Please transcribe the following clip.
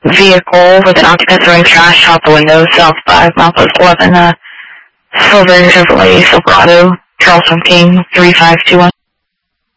vehicle with an occupant throwing trash out the window, south 5 Southwest 11, silver Chevrolet Silverado, Charleston King 3521.